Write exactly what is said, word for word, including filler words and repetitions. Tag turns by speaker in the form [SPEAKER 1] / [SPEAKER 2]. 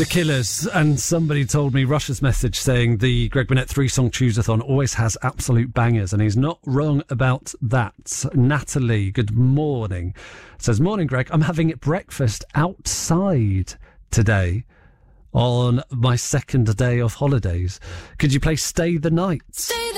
[SPEAKER 1] The Killers, and somebody told me Rush's message saying the Greg Burnett three-song Chooseathon always has absolute bangers, and he's not wrong about that. Natalie, good morning, says, morning Greg, I'm having breakfast outside today on my second day of holidays. Could you play Stay the Night?
[SPEAKER 2] Stay